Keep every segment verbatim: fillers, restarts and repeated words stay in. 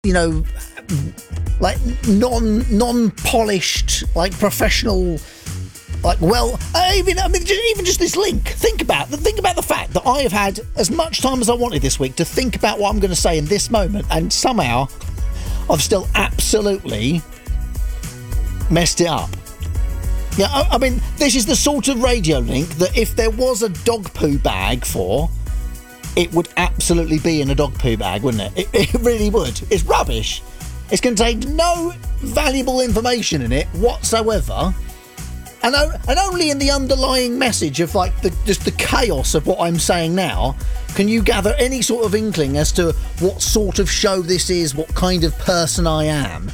you know, like non non polished, like professional, like well, I even I mean, even just this link. Think about think about the fact that I have had as much time as I wanted this week to think about what I'm going to say in this moment, and somehow I've still absolutely messed it up. Yeah, I, I mean, this is the sort of radio link that if there was a dog poo bag for, it would absolutely be in a dog poo bag, wouldn't it? It, it really would. It's rubbish. It's contained no valuable information in it whatsoever. And, and only in the underlying message of like the, just the chaos of what I'm saying now can you gather any sort of inkling as to what sort of show this is, what kind of person I am.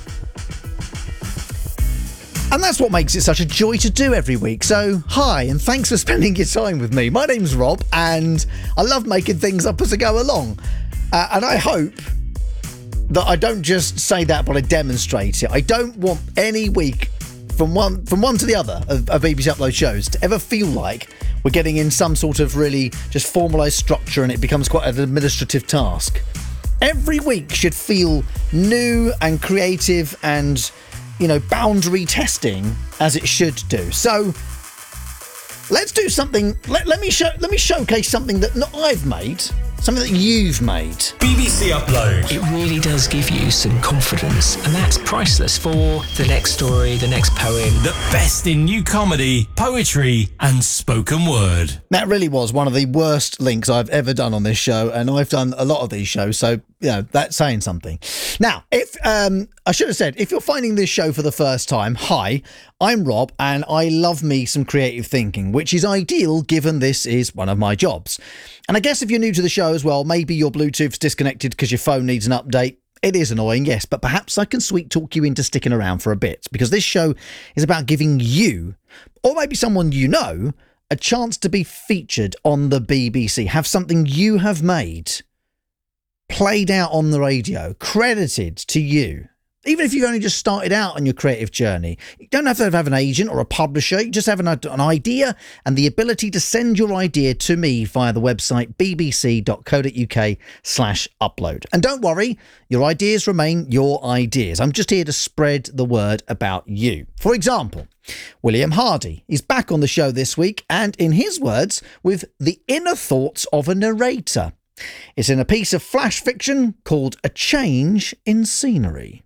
And that's what makes it such a joy to do every week. So, hi, and thanks for spending your time with me. My name's Rob, and I love making things up as I go along. Uh, and I hope that I don't just say that, but I demonstrate it. I don't want any week from one from one to the other of, of B B C Upload shows to ever feel like we're getting in some sort of really just formalised structure and it becomes quite an administrative task. Every week should feel new and creative and, you know, boundary testing as it should do. So let's do something. Let, let me show. Let me showcase something that not I've made, something that you've made. B B C Upload. It really does give you some confidence, and that's priceless for the next story, the next poem. The best in new comedy, poetry, and spoken word. That really was one of the worst links I've ever done on this show, and I've done a lot of these shows, so you know that's saying something. Now, if um, I should have said, if you're finding this show for the first time, hi, I'm Rob, and I love me some creative thinking, which is ideal given this is one of my jobs. And I guess if you're new to the show as well, maybe your Bluetooth's disconnected because your phone needs an update. It is annoying, yes, but perhaps I can sweet talk you into sticking around for a bit, because this show is about giving you, or maybe someone you know, a chance to be featured on the B B C. Have something you have made played out on the radio, credited to you. Even if you've only just started out on your creative journey, you don't have to have an agent or a publisher. You just have an, an idea and the ability to send your idea to me via the website bbc.co.uk slash upload. And don't worry, your ideas remain your ideas. I'm just here to spread the word about you. For example, William Hardy is back on the show this week, and in his words, with the inner thoughts of a narrator. It's in a piece of flash fiction called A Change in Scenery.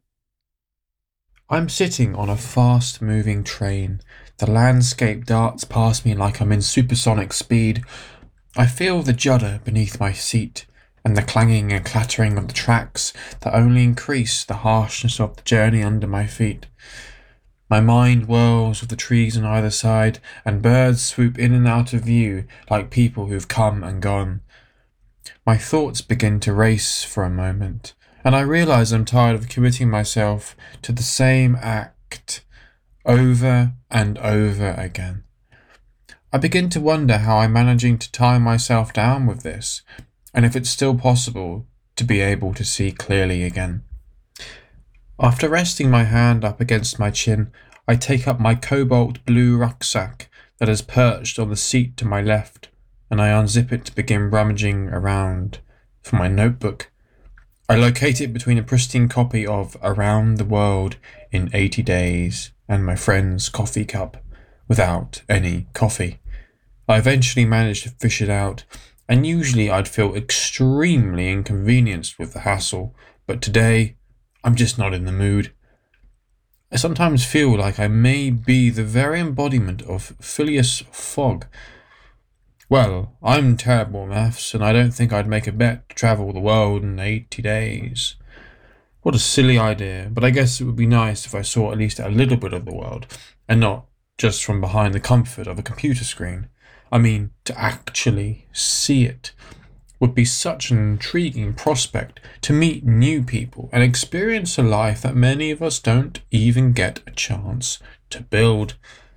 I'm sitting on a fast-moving train. The landscape darts past me like I'm in supersonic speed. I feel the judder beneath my seat and the clanging and clattering of the tracks that only increase the harshness of the journey under my feet. My mind whirls with the trees on either side, and birds swoop in and out of view like people who've come and gone. My thoughts begin to race for a moment, and I realise I'm tired of committing myself to the same act over and over again. I begin to wonder how I'm managing to tie myself down with this, and if it's still possible to be able to see clearly again. After resting my hand up against my chin, I take up my cobalt blue rucksack that is perched on the seat to my left, and I unzip it to begin rummaging around for my notebook. I locate it between a pristine copy of Around the World in eighty days and my friend's coffee cup without any coffee. I eventually manage to fish it out, and usually I'd feel extremely inconvenienced with the hassle, but today I'm just not in the mood. I sometimes feel like I may be the very embodiment of Phileas Fogg. Well, I'm terrible at maths, and I don't think I'd make a bet to travel the world in eighty days. What a silly idea, but I guess it would be nice if I saw at least a little bit of the world, and not just from behind the comfort of a computer screen. I mean, to actually see it would be such an intriguing prospect, to meet new people and experience a life that many of us don't even get a chance to build.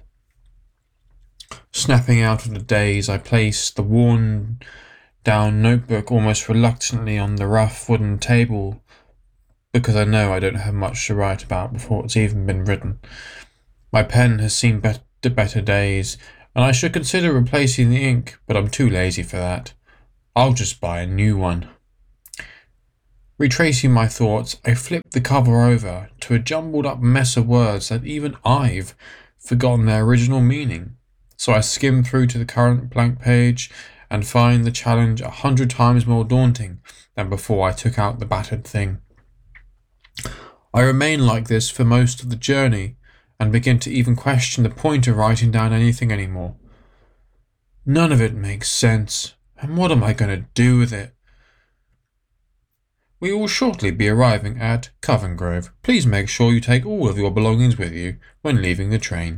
Snapping out of the daze, I place the worn-down notebook almost reluctantly on the rough wooden table, because I know I don't have much to write about before it's even been written. My pen has seen better, better days, and I should consider replacing the ink, but I'm too lazy for that. I'll just buy a new one. Retracing my thoughts, I flipped the cover over to a jumbled up mess of words that even I've forgotten their original meaning. So I skimmed through to the current blank page and find the challenge a hundred times more daunting than before I took out the battered thing. I remain like this for most of the journey and begin to even question the point of writing down anything anymore. None of it makes sense, and what am I going to do with it? We will shortly be arriving at Covengrove. Please make sure you take all of your belongings with you when leaving the train.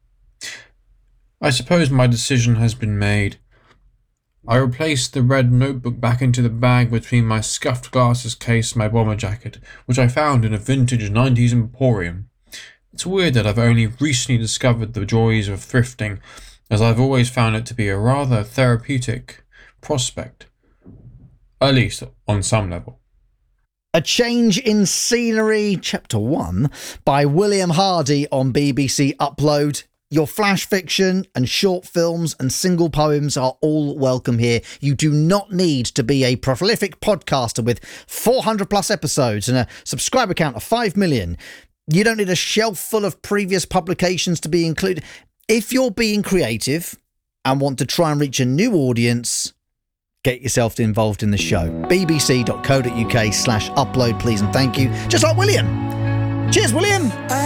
I suppose my decision has been made. I replaced the red notebook back into the bag between my scuffed glasses case and my bomber jacket, which I found in a vintage nineties emporium. It's weird that I've only recently discovered the joys of thrifting, as I've always found it to be a rather therapeutic prospect, at least on some level. A Change in Scenery, Chapter one, by William Hardy on B B C Upload. Your flash fiction and short films and single poems are all welcome here. You do not need to be a prolific podcaster with four hundred plus episodes and a subscriber count of five million. You don't need a shelf full of previous publications to be included. If you're being creative and want to try and reach a new audience, get yourself involved in the show. bbc.co.uk slash upload, please and thank you. Just like William. Cheers, William.